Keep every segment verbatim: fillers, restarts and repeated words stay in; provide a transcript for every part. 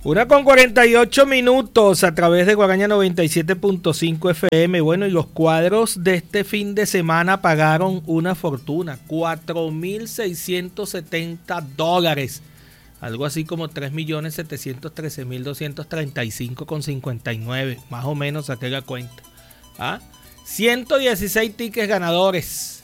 Una con cuarenta y ocho minutos a través de Guaraña noventa y siete punto cinco F M. Bueno, y los cuadros de este fin de semana pagaron una fortuna, cuatro mil seiscientos setenta dólares. Algo así como tres millones setecientos trece mil doscientos treinta y cinco con cincuenta y nueve. Más o menos saqué la cuenta. ¿Ah? ciento dieciséis tickets ganadores.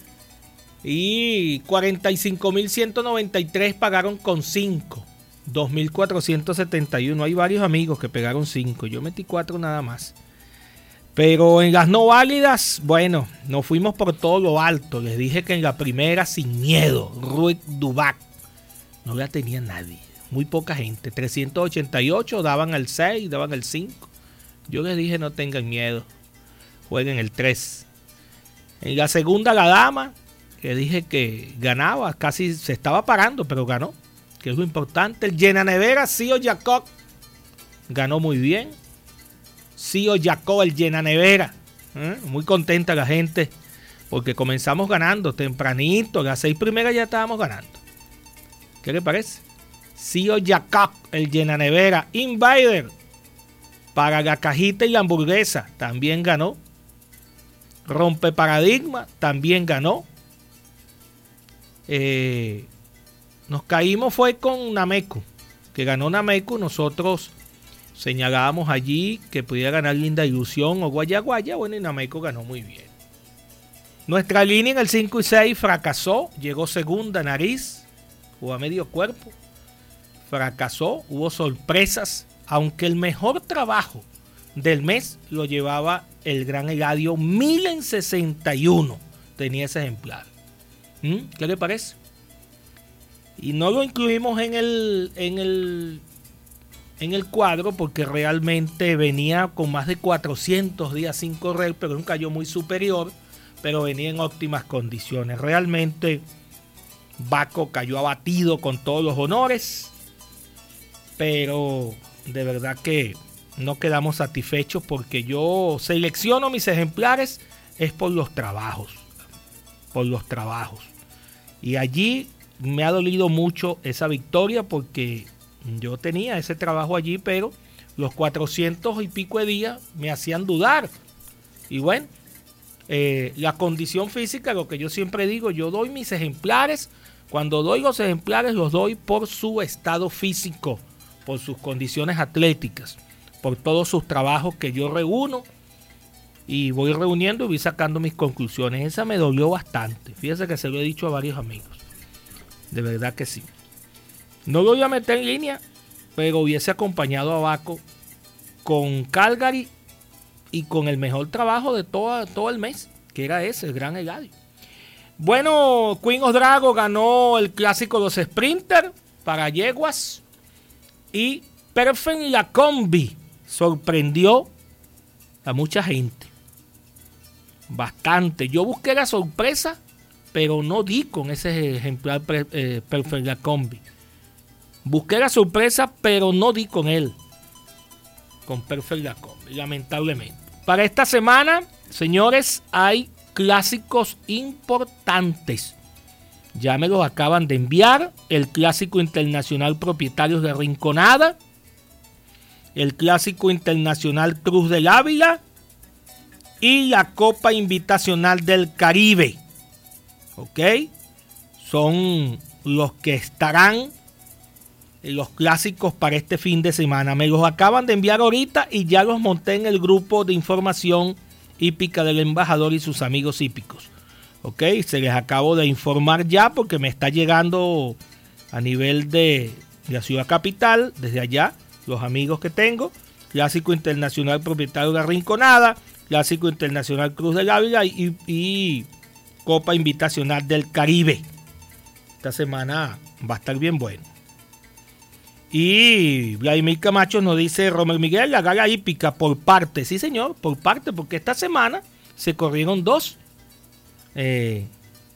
Y cuarenta y cinco mil ciento noventa y tres pagaron con cinco. dos mil cuatrocientos setenta y uno. Hay varios amigos que pegaron cinco. Yo metí cuatro nada más. Pero en las no válidas, bueno, nos fuimos por todo lo alto. Les dije que en la primera, sin miedo, Ruiz Dubac. No la tenía nadie. Muy poca gente. trescientos ochenta y ocho daban el seis, daban el cinco. Yo les dije no tengan miedo. Jueguen el tres. En la segunda, la dama, que dije que ganaba. Casi se estaba parando, pero ganó. Que es lo importante. El Llena Nevera, Sio Jacob, ganó muy bien. Sio Jacob, el Llena Nevera. ¿Eh? Muy contenta la gente, porque comenzamos ganando tempranito. Las seis primeras ya estábamos ganando. ¿Qué le parece? Sio Jacob, el Llena Nevera. Invader, para la cajita y la hamburguesa, también ganó. Rompe Paradigma, también ganó. Eh... Nos caímos fue con Nameco, que ganó Nameco. Nosotros señalábamos allí que podía ganar Linda Ilusión o Guayaguaya. Bueno, y Nameco ganó muy bien. Nuestra línea en el cinco y seis fracasó. Llegó segunda Nariz, o a medio cuerpo. Fracasó, hubo sorpresas. Aunque el mejor trabajo del mes lo llevaba el Gran Eladio. Mil en sesenta y uno tenía ese ejemplar. ¿Mm? ¿Qué le parece? Y no lo incluimos en el, en el, en el cuadro porque realmente venía con más de cuatrocientos días sin correr, pero un cayó muy superior, pero venía en óptimas condiciones. Realmente Baco cayó abatido con todos los honores, pero de verdad que no quedamos satisfechos porque yo selecciono mis ejemplares es por los trabajos, por los trabajos. Y allí me ha dolido mucho esa victoria porque yo tenía ese trabajo allí, pero los cuatrocientos y pico de días me hacían dudar. Y bueno, eh, la condición física, lo que yo siempre digo, yo doy mis ejemplares. Cuando doy los ejemplares, los doy por su estado físico, por sus condiciones atléticas, por todos sus trabajos que yo reúno y voy reuniendo y voy sacando mis conclusiones. Esa me dolió bastante. Fíjese que se lo he dicho a varios amigos. De verdad que sí. No lo voy a meter en línea, pero hubiese acompañado a Baco con Calgary y con el mejor trabajo de todo, todo el mes, que era ese, el Gran Eladio. Bueno, Queen of Drago ganó el clásico de los Sprinter para yeguas. Y Perfect La Combi sorprendió a mucha gente. Bastante. Yo busqué la sorpresa, pero no di con ese ejemplar eh, Perfect La Combi. Busqué la sorpresa, pero no di con él. Con Perfect La Combi, lamentablemente. Para esta semana, señores, hay clásicos importantes. Ya me los acaban de enviar. El Clásico Internacional Propietarios de Rinconada. El Clásico Internacional Cruz del Ávila. Y la Copa Invitacional del Caribe. ¿Ok? Son los que estarán en los clásicos para este fin de semana. Me los acaban de enviar ahorita y ya los monté en el grupo de información hípica del embajador y sus amigos hípicos. ¿Ok? Se les acabo de informar ya porque me está llegando a nivel de, de la ciudad capital, desde allá, los amigos que tengo. Clásico Internacional Propietario de la Rinconada, Clásico Internacional Cruz del Ávila y, y Copa Invitacional del Caribe. Esta semana va a estar bien bueno. Y Vladimir Camacho nos dice, Romel Miguel, la gala hípica por parte. Sí, señor, por parte, porque esta semana se corrieron dos. Eh,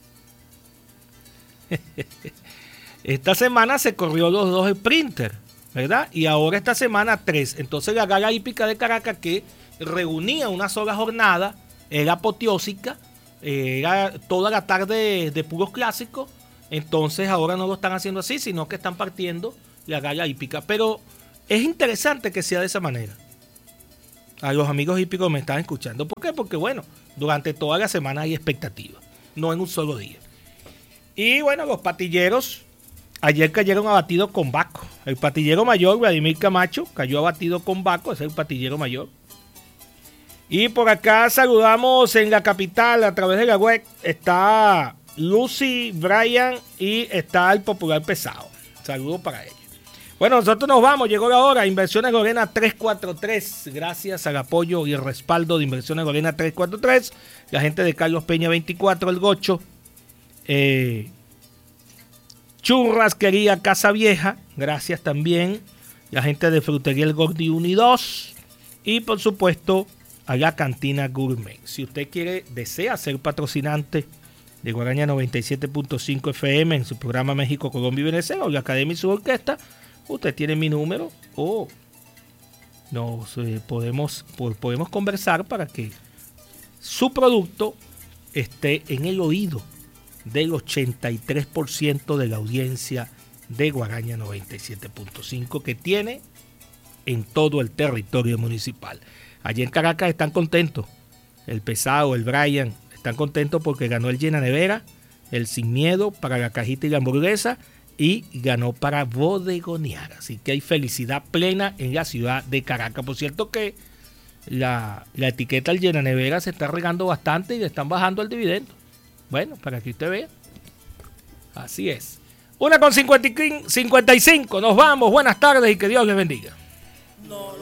esta semana se corrió los dos sprinters, ¿verdad? Y ahora esta semana tres. Entonces la gala hípica de Caracas, que reunía una sola jornada, era apoteósica, era toda la tarde de puros clásicos. Entonces ahora no lo están haciendo así, sino que están partiendo la gala hípica. Pero es interesante que sea de esa manera. A los amigos hípicos que me están escuchando. ¿Por qué? Porque, bueno, durante toda la semana hay expectativas, no en un solo día. Y, bueno, los patilleros ayer cayeron abatidos con Baco. El patillero mayor, Vladimir Camacho, cayó abatido con Baco, es el patillero mayor. Y por acá saludamos en la capital a través de la web. Está Lucy, Brian y está el Popular Pesado. Saludos para ellos. Bueno, nosotros nos vamos, llegó la hora. Inversiones Lorena tres cuatro tres. Gracias al apoyo y el respaldo de Inversiones Lorena tres cuatro tres. La gente de Carlos Peña veinticuatro, El Gocho. Eh, Churrasquería Casa Vieja. Gracias también. La gente de Frutería El Gordi uno y dos. Y por supuesto, a la Cantina Gourmet. Si usted quiere, desea ser patrocinante de Guaraña noventa y siete punto cinco F M en su programa México, Colombia y Venezuela o la Academia y su orquesta, usted tiene mi número o nos eh, podemos, pues, podemos conversar para que su producto esté en el oído del ochenta y tres por ciento de la audiencia de Guaraña noventa y siete punto cinco que tiene en todo el territorio municipal. Allí en Caracas están contentos. El Pesado, el Brian, están contentos porque ganó el Llena Nevera, el Sin Miedo para la cajita y la hamburguesa, y ganó para bodegonear. Así que hay felicidad plena en la ciudad de Caracas. Por cierto que la, la etiqueta del Llena Nevera se está regando bastante y le están bajando el dividendo. Bueno, para que usted vea. Así es. Una con cincuenta y cinco. Nos vamos. Buenas tardes y que Dios les bendiga. No.